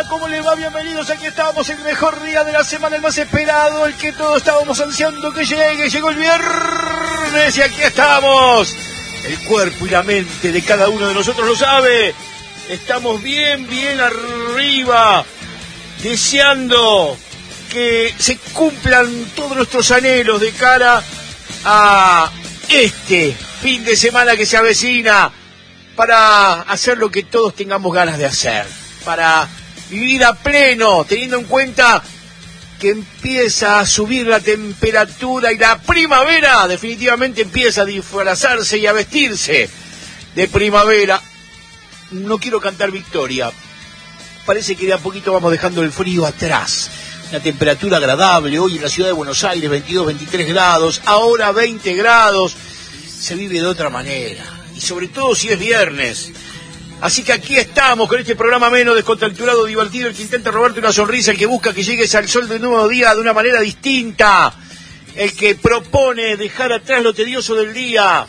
¿Cómo les va? Bienvenidos, aquí estamos, el mejor día de la semana, el más esperado, el que todos estábamos ansiando que llegue. Llegó el viernes y aquí estamos. El cuerpo y la mente de cada uno de nosotros lo sabe. Estamos bien arriba, deseando que se cumplan todos nuestros anhelos de cara a este fin de semana que se avecina, para hacer lo que todos tengamos ganas de hacer, para vivir a pleno, teniendo en cuenta que empieza a subir la temperatura y la primavera definitivamente empieza a disfrazarse y a vestirse de primavera. No quiero cantar victoria, parece que de a poquito vamos dejando el frío atrás. Una temperatura agradable hoy en la ciudad de Buenos Aires, 22, 23 grados, ahora 20 grados, se vive de otra manera, y sobre todo si es viernes. Así que aquí estamos con este programa menos descontracturado, divertido, el que intenta robarte una sonrisa, el que busca que llegues al sol de un nuevo día de una manera distinta, el que propone dejar atrás lo tedioso del día.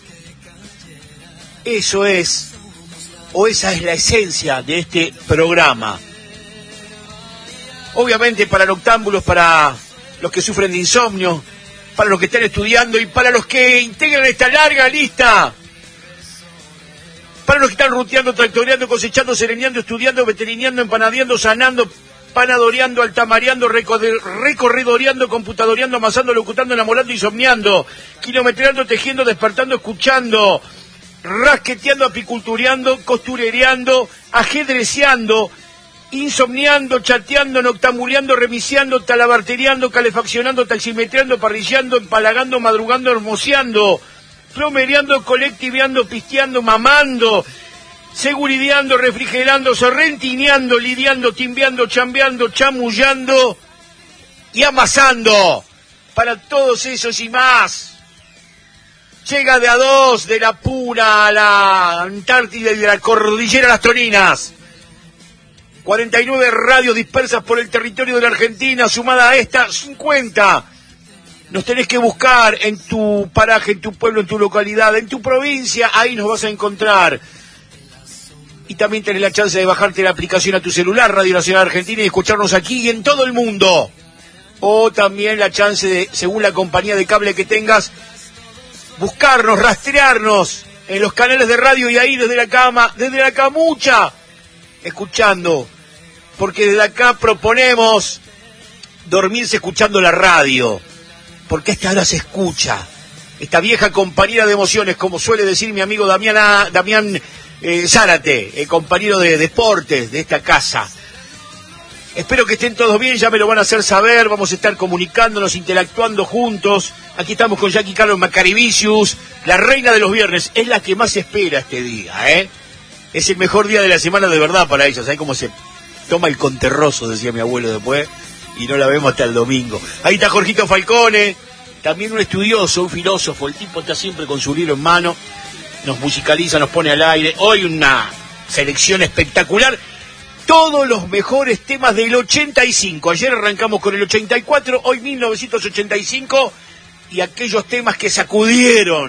Eso es, o esa es la esencia de este programa. Obviamente para noctámbulos, para los que sufren de insomnio, para los que están estudiando y para los que integran esta larga lista. Para los que están ruteando, tractoreando, cosechando, sereneando, estudiando, veterineando, empanadeando, sanando, panadoreando, altamareando, recorredoreando, computadoreando, amasando, locutando, enamorando, insomniando, kilometreando, tejiendo, despertando, escuchando, rasqueteando, apicultureando, costurereando, ajedreceando, insomniando, chateando, noctambuleando, remisiando, talabartereando, calefaccionando, taximetreando, parrillando, empalagando, madrugando, hermoseando, plomereando, colectiveando, pisteando, mamando, segurideando, refrigerando, sorrentineando, lidiando, timbeando, chambeando, chamullando y amasando. Para todos esos y más, llega de a dos, de la Puna a la Antártida y de la Cordillera a las Toninas. 49 radios dispersas por el territorio de la Argentina, sumada a esta 50. Nos tenés que buscar en tu paraje, en tu pueblo, en tu localidad, en tu provincia, ahí nos vas a encontrar. Y también tenés la chance de bajarte la aplicación a tu celular, Radio Nacional Argentina, y escucharnos aquí y en todo el mundo. O también la chance de, según la compañía de cable que tengas, buscarnos, rastrearnos en los canales de radio y ahí desde la cama, desde la camucha, escuchando. Porque desde acá proponemos dormirse escuchando la radio. Porque esta hora se escucha, esta vieja compañera de emociones, como suele decir mi amigo Damián Zárate, compañero de deportes de esta casa. Espero que estén todos bien, ya me lo van a hacer saber, vamos a estar comunicándonos, interactuando juntos. Aquí estamos con Jackie Carlos Macarivicius, la reina de los viernes, es la que más se espera este día, ¿eh? Es el mejor día de la semana de verdad para ella, ¿sabes cómo se toma el conterroso, decía mi abuelo después? Y no la vemos hasta el domingo. Ahí está Jorgito Falcone, también un estudioso, un filósofo. El tipo está siempre con su libro en mano, nos musicaliza, nos pone al aire. Hoy una selección espectacular. Todos los mejores temas del 85. Ayer arrancamos con el 84, hoy 1985. Y aquellos temas que sacudieron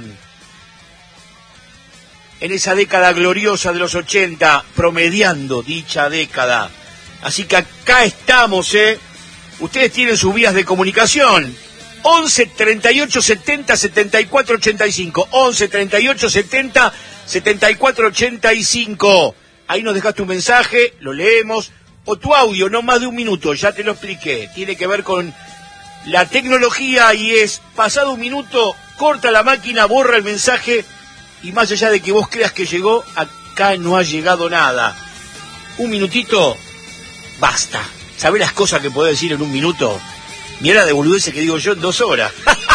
en esa década gloriosa de los 80, promediando dicha década. Así que acá estamos, Ustedes tienen sus vías de comunicación. 11 38 70 74 85. 11 38 70 74 85. Ahí nos dejas tu mensaje, lo leemos. O tu audio, no más de un minuto, ya te lo expliqué. Tiene que ver con la tecnología y es, pasado un minuto, corta la máquina, borra el mensaje. Y más allá de que vos creas que llegó, acá no ha llegado nada. Un minutito, basta. ¿Sabés las cosas que podés decir en un minuto? Mira de boludeces que digo yo en 2 horas.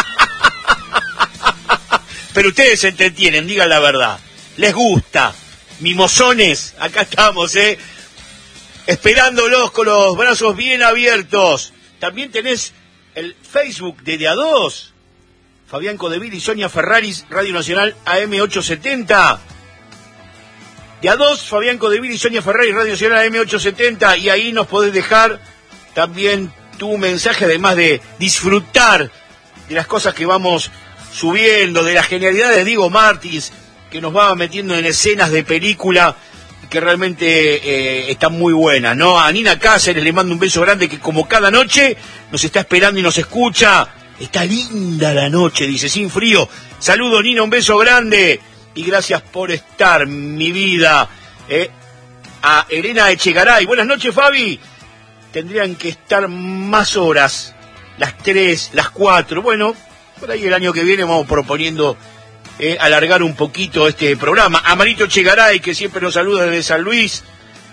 Pero ustedes se entretienen, digan la verdad. Les gusta. Mimosones, acá estamos, esperándolos con los brazos bien abiertos. También tenés el Facebook de A2. Fabián Codeville y Sonia Ferraris, Radio Nacional AM870. De A2, Fabián Codeville y Sonia Ferrari, Radio Nacional AM870, y ahí nos podés dejar también tu mensaje, además de disfrutar de las cosas que vamos subiendo, de la genialidad de Diego Martins, que nos va metiendo en escenas de película que realmente están muy buenas, ¿no? A Nina Cáceres le mando un beso grande, que como cada noche nos está esperando y nos escucha. Está linda la noche, dice, sin frío. Saludos, Nina, un beso grande. Y gracias por estar, mi vida. A Elena Echegaray. Buenas noches, Fabi. Tendrían que estar más horas, las 3, las 4. Bueno, por ahí el año que viene vamos proponiendo alargar un poquito este programa. A Marito Echegaray, que siempre nos saluda desde San Luis,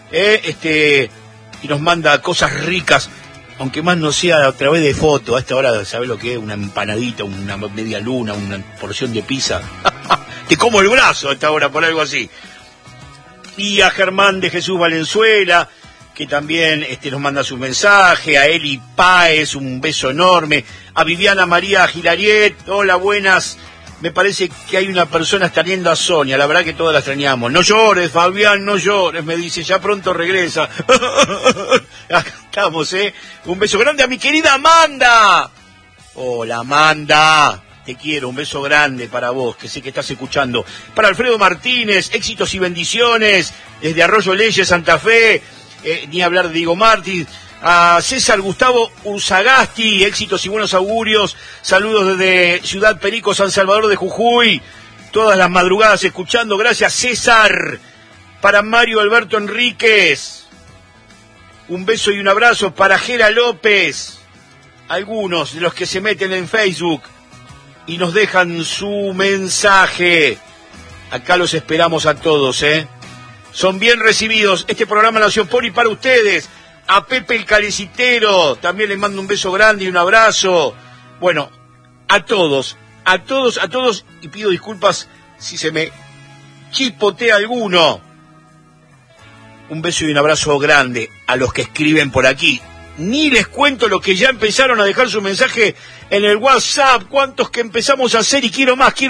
y nos manda cosas ricas, aunque más no sea a través de foto. A esta hora, ¿sabes lo que es? Una empanadita, una media luna, una porción de pizza. Te como el brazo a esta hora por algo así. Y a Germán de Jesús Valenzuela, que también nos manda su mensaje. A Eli Páez, un beso enorme. A Viviana María Gilariet, hola, buenas. Me parece que hay una persona extrañando a Sonia, la verdad que todas la extrañamos. No llores, Fabián, no llores, me dice, ya pronto regresa. Acá estamos, Un beso grande a mi querida Amanda. Hola, Amanda. Te quiero, un beso grande para vos, que sé que estás escuchando. Para Alfredo Martínez, éxitos y bendiciones desde Arroyo Leyes, Santa Fe. Ni hablar de Diego Martí. A César Gustavo Uzagasti, éxitos y buenos augurios. Saludos desde Ciudad Perico, San Salvador de Jujuy. Todas las madrugadas escuchando, gracias César. Para Mario Alberto Enríquez, un beso y un abrazo para Gera López. Algunos de los que se meten en Facebook y nos dejan su mensaje. Acá los esperamos a todos, Son bien recibidos. Este programa nació por y para ustedes. A Pepe el Calecitero, también les mando un beso grande y un abrazo. Bueno, a todos, y pido disculpas si se me chipotea alguno. Un beso y un abrazo grande a los que escriben por aquí. Ni les cuento los que ya empezaron a dejar su mensaje en el WhatsApp. Cuántos que empezamos a hacer y quiero más.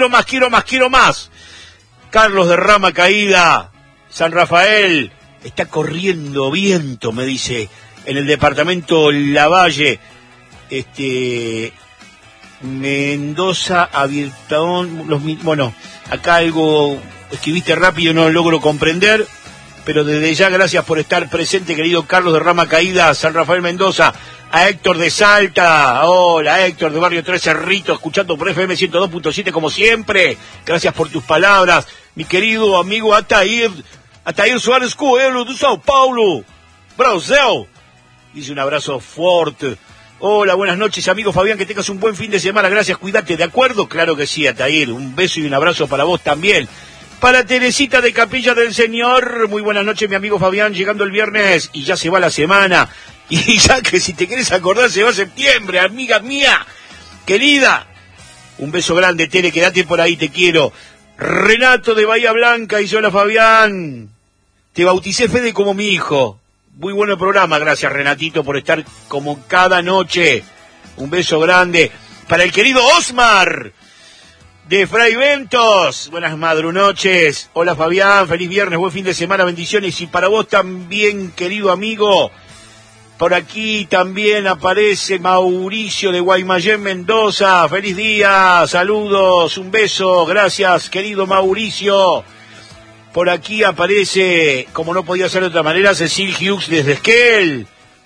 Carlos de Rama Caída, San Rafael. Está corriendo viento, me dice, en el departamento Lavalle. Mendoza, Abiertón, bueno, acá algo escribiste rápido, no logro comprender, pero desde ya gracias por estar presente, querido Carlos de Rama Caída, San Rafael, Mendoza. A Héctor de Salta, hola Héctor de Barrio 3 Cerrito, escuchando por FM 102.7 como siempre. Gracias por tus palabras, mi querido amigo Atair Suárez Coelho de Sao Paulo, Brasil. Dice un abrazo fuerte. Hola, buenas noches, amigo Fabián, que tengas un buen fin de semana. Gracias, cuídate, ¿de acuerdo? Claro que sí, Atair. Un beso y un abrazo para vos también. Para Teresita de Capilla del Señor, muy buenas noches, mi amigo Fabián, llegando el viernes y ya se va la semana. Y ya que si te querés acordar, se va septiembre, amiga mía, querida. Un beso grande, Tere, quédate por ahí, te quiero. Renato de Bahía Blanca dice, hola Fabián, te bauticé Fede como mi hijo. Muy bueno el programa, gracias Renatito por estar como cada noche. Un beso grande para el querido Osmar de Fray Ventos. Buenas madrunoches. Hola Fabián, feliz viernes, buen fin de semana, bendiciones. Y para vos también, querido amigo. Por aquí también aparece Mauricio de Guaymallén, Mendoza. Feliz día, saludos, un beso, gracias, querido Mauricio. Por aquí aparece, como no podía ser de otra manera, Cecil Hughes desde Esquel.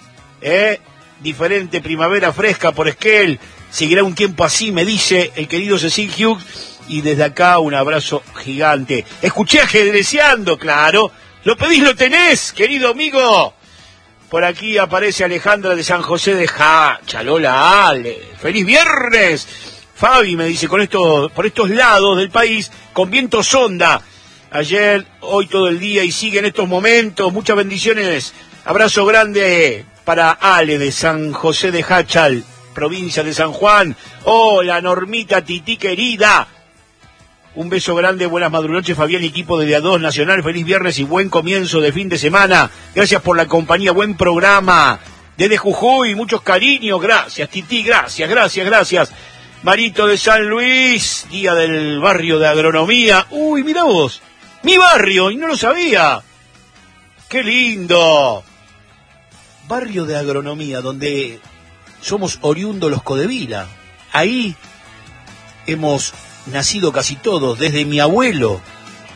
Diferente primavera fresca por Esquel. Seguirá un tiempo así, me dice el querido Cecil Hughes. Y desde acá un abrazo gigante. Escuché ajedreceando, claro. Lo pedís, lo tenés, querido amigo. Por aquí aparece Alejandra de San José de Chalola, Ale. ¡Feliz viernes! Fabi me dice, por estos lados del país, con viento sonda. Ayer, hoy todo el día y sigue en estos momentos. Muchas bendiciones. Abrazo grande para Ale de San José de Hachal, provincia de San Juan. Hola, Normita, Titi querida. Un beso grande, buenas madrunoches, Fabián y equipo de A2 Nacional. Feliz viernes y buen comienzo de fin de semana. Gracias por la compañía, buen programa. Desde Jujuy, muchos cariños. Gracias, Titi, gracias. Marito de San Luis, día del barrio de agronomía. Uy, mira vos, mi barrio, y no lo sabía. ¡Qué lindo! Barrio de agronomía, donde somos oriundos los Codevila. Ahí hemos nacido casi todos, desde mi abuelo,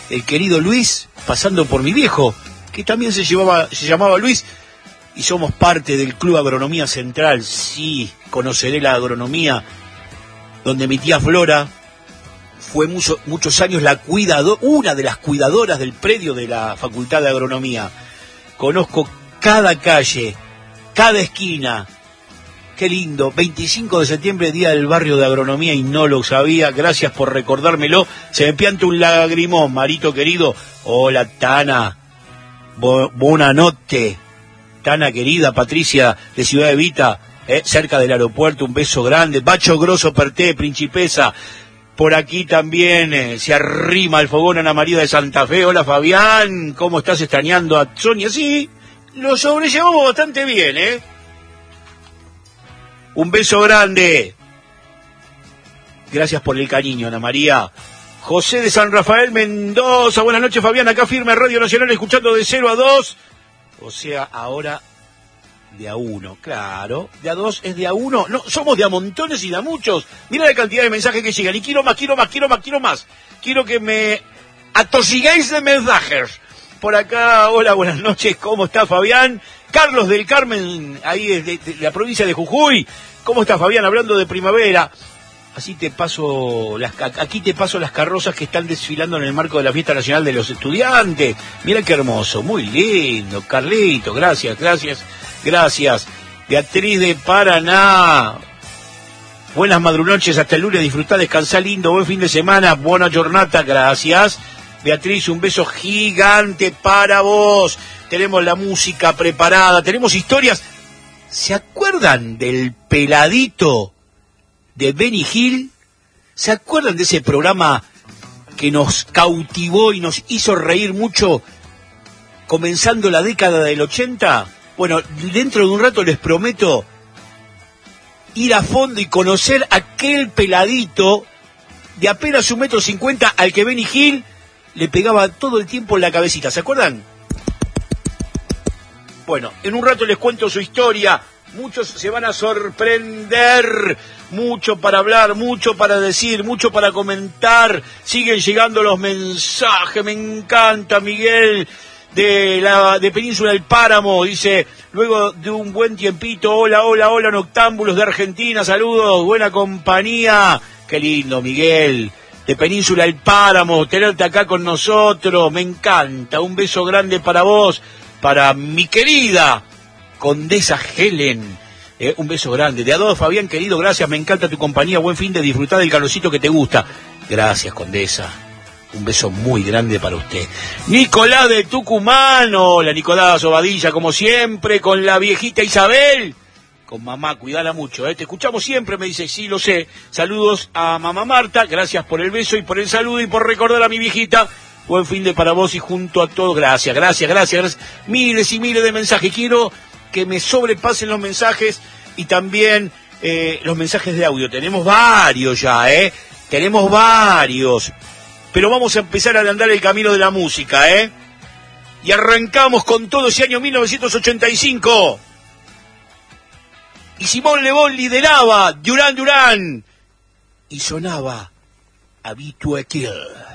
el querido Luis, pasando por mi viejo, que también se llamaba Luis, y somos parte del Club Agronomía Central. Sí, conoceré la agronomía, donde mi tía Flora fue muchos años una de las cuidadoras del predio de la Facultad de Agronomía. Conozco cada calle, cada esquina. Qué lindo, 25 de septiembre, día del barrio de agronomía, y no lo sabía. Gracias por recordármelo. Se me pianta un lagrimón, Marito querido. Hola, Tana. Buena noche. Tana querida, Patricia de Ciudad Evita, cerca del aeropuerto, un beso grande. Bacho Grosso Perté, Principesa. Por aquí también se arrima el fogón Ana María de Santa Fe. Hola, Fabián. ¿Cómo estás extrañando a Sonia? Sí, lo sobrellevamos bastante bien, Un beso grande. Gracias por el cariño, Ana María. José de San Rafael Mendoza. Buenas noches, Fabián. Acá firme Radio Nacional, escuchando de 0 a 2. O sea, ahora de a 1. Claro, de a 2 es de a 1. No, somos de a montones y de a muchos. Mira la cantidad de mensajes que llegan. Y quiero más. Quiero que me atosigáis de mensajes. Por acá, hola, buenas noches. ¿Cómo está, Fabián? Carlos del Carmen, ahí de la provincia de Jujuy. ¿Cómo está, Fabián? Hablando de primavera. Así aquí te paso las carrozas que están desfilando en el marco de la Fiesta Nacional de los Estudiantes. Mira qué hermoso, muy lindo. Carlito, gracias. Beatriz de Paraná. Buenas madrunoches, hasta el lunes, disfrutá, descansá lindo, buen fin de semana, buena jornada, gracias. Beatriz, un beso gigante para vos. Tenemos la música preparada, tenemos historias. ¿Se acuerdan del peladito de Benny Hill? ¿Se acuerdan de ese programa que nos cautivó y nos hizo reír mucho comenzando la década del 80? Bueno, dentro de un rato les prometo ir a fondo y conocer aquel peladito de apenas 1,50 m al que Benny Hill le pegaba todo el tiempo en la cabecita. ¿Se acuerdan? Bueno, en un rato les cuento su historia. Muchos se van a sorprender. Mucho para hablar, mucho para decir, mucho para comentar. Siguen llegando los mensajes. Me encanta, Miguel de Península del Páramo. Dice, luego de un buen tiempito, hola, noctámbulos de Argentina, saludos, buena compañía. Qué lindo, Miguel, de Península del Páramo, tenerte acá con nosotros. Me encanta. Un beso grande para vos, para mi querida Condesa Helen. Un beso grande. De a Fabián, querido, gracias, me encanta tu compañía, buen fin de disfrutar del calorcito que te gusta. Gracias, Condesa. Un beso muy grande para usted. Nicolás de Tucumán. Hola, Nicolás Obadilla, como siempre, con la viejita Isabel. Con mamá, cuidala mucho, Te escuchamos siempre, me dice, sí, lo sé. Saludos a mamá Marta, gracias por el beso y por el saludo y por recordar a mi viejita. Buen fin de para vos y junto a todos. Gracias. Miles y miles de mensajes. Quiero que me sobrepasen los mensajes y también los mensajes de audio. Tenemos varios ya, Tenemos varios. Pero vamos a empezar a andar el camino de la música, Y arrancamos con todo ese año 1985. Y Simón Le Bon lideraba Duran Duran. Y sonaba Habitué Kill.